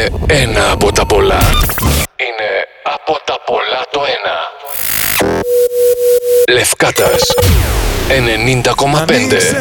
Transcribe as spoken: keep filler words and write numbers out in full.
είναι ένα από τα πολλά. Είναι από τα πολλά το ένα. Λευκάτας ενενήντα κόμμα πέντε.